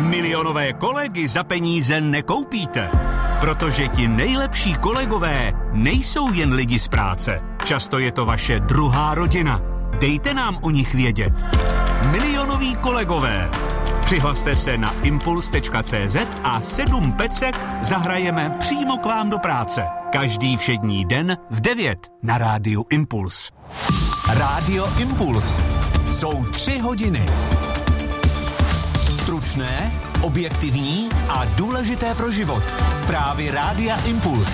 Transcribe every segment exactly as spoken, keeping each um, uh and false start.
Milionové kolegy za peníze nekoupíte, protože ti nejlepší kolegové nejsou jen lidi z práce. Často je to vaše druhá rodina. Dejte nám o nich vědět. Milionoví kolegové. Přihlaste se na impuls tečka cé zet a sedm pecek zahrajeme přímo k vám do práce. Každý všední den v devět na rádiu Impuls. Rádio Impuls. Jsou tři hodiny. Stručné, objektivní a důležité pro život. Zprávy Rádia Impuls.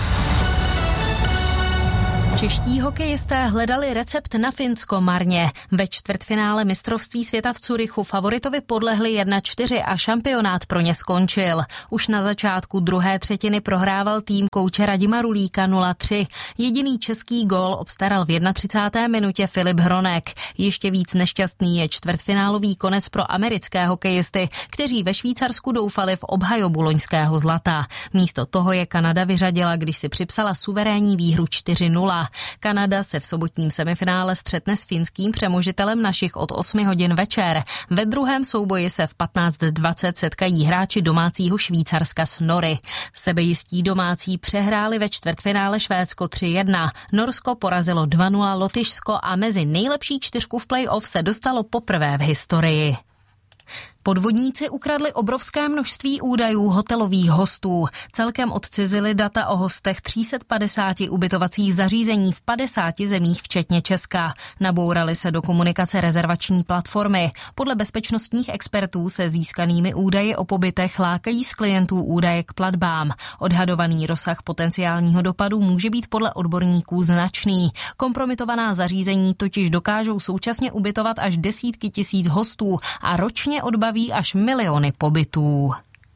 Čeští hokejisté hledali recept na Finsko marně. Ve čtvrtfinále mistrovství světa v Curychu favoritovi podlehli jedna čtyři a šampionát pro ně skončil. Už na začátku druhé třetiny prohrával tým kouče Radima Rulíka nula tři. Jediný český gól obstaral v třicáté první minutě Filip Hronek. Ještě víc nešťastný je čtvrtfinálový konec pro americké hokejisty, kteří ve Švýcarsku doufali v obhajobu loňského zlata. Místo toho je Kanada vyřadila, když si připsala suverénní výhru čtyři nula. Kanada se v sobotním semifinále střetne s finským přemožitelem našich od osmi hodin večer. Ve druhém souboji se v patnáct dvacet setkají hráči domácího Švýcarska s Nory. Sebejistí domácí přehráli ve čtvrtfinále Švédsko tři jedna. Norsko porazilo dva nula Lotyšsko a mezi nejlepší čtyřku v play-off se dostalo poprvé v historii. Podvodníci ukradli obrovské množství údajů hotelových hostů. Celkem odcizili data o hostech tři sta padesát ubytovacích zařízení v padesáti zemích včetně Česka. Nabourali se do komunikace rezervační platformy. Podle bezpečnostních expertů se získanými údaji o pobytech lákají z klientů údaje k platbám. Odhadovaný rozsah potenciálního dopadu může být podle odborníků značný. Kompromitovaná zařízení totiž dokážou současně ubytovat až desítky tisíc hostů a ročně odbaví až miliony pobytů.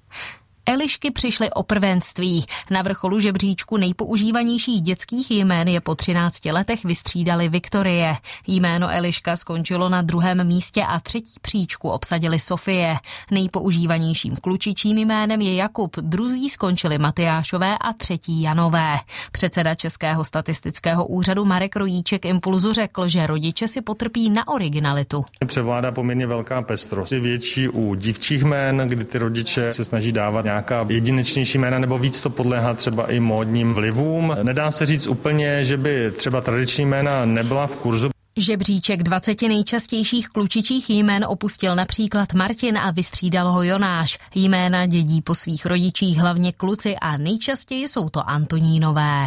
Elišky přišly o prvenství. Na vrcholu žebříčku nejpoužívanějších dětských jmén je po třinácti letech vystřídali Viktorie. Jméno Eliška skončilo na druhém místě a třetí příčku obsadili Sofie. Nejpoužívanějším klučičím jménem je Jakub, druzí skončili Matyášové a třetí Janové. Předseda Českého statistického úřadu Marek Rojíček Impulzu řekl, že rodiče si potrpí na originalitu. Převládá poměrně velká pestrost. Je větší u dívčích jmén, kdy ty rodiče se snaží dávat nějaká jedinečnější jména, nebo víc to podléhá třeba i módním vlivům. Nedá se říct úplně, že by třeba tradiční jména nebyla v kurzu. Žebříček dvaceti nejčastějších klučičích jmén opustil například Martin a vystřídal ho Jonáš. Jména dědí po svých rodičích hlavně kluci a nejčastěji jsou to Antonínové.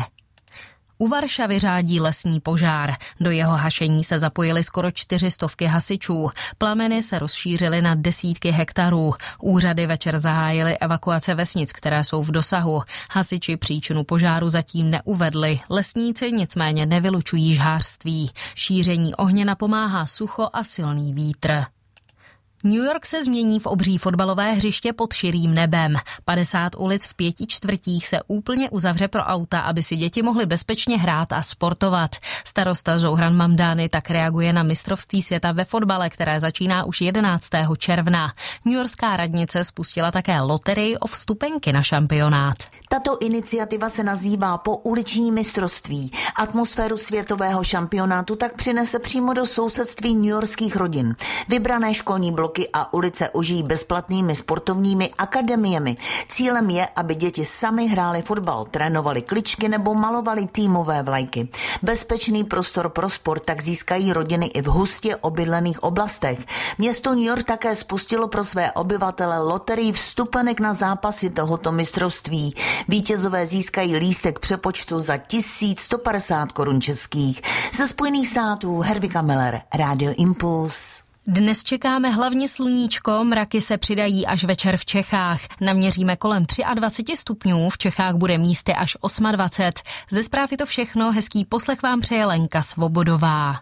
U Varšavy řádí lesní požár. Do jeho hašení se zapojili skoro čtyři stovky hasičů. Plameny se rozšířily na desítky hektarů. Úřady večer zahájily evakuace vesnic, které jsou v dosahu. Hasiči příčinu požáru zatím neuvedli. Lesníci nicméně nevylučují žhářství. Šíření ohně napomáhá sucho a silný vítr. New York se změní v obří fotbalové hřiště pod širým nebem. padesát ulic v pěti čtvrtích se úplně uzavře pro auta, aby si děti mohly bezpečně hrát a sportovat. Starosta Zohran Mamdani tak reaguje na mistrovství světa ve fotbale, které začíná už jedenáctého června. Newyorská radnice spustila také loterii o vstupenky na šampionát. Tato iniciativa se nazývá Pouliční mistrovství. Atmosféru světového šampionátu tak přinese přímo do sousedství newyorských rodin. Vybrané školní bloky a ulice ožijí bezplatnými sportovními akademiemi. Cílem je, aby děti sami hrály fotbal, trénovali kličky nebo malovali týmové vlajky. Bezpečný prostor pro sport tak získají rodiny i v hustě obydlených oblastech. Město New York také spustilo pro své obyvatele loterii vstupenek na zápasy tohoto mistrovství. Vítězové získají lístek přepočtu za tisíc sto padesát korun českých. Ze Spojených států Hervika Miller, Rádio Impuls. Dnes čekáme hlavně sluníčko, mraky se přidají až večer v Čechách. Naměříme kolem dvacet tři stupňů, v Čechách bude místy až dvacet osm. Ze zpráv je to všechno, hezký poslech vám přeje Lenka Svobodová.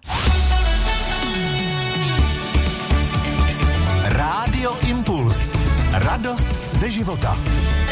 Rádio Impuls. Radost ze života.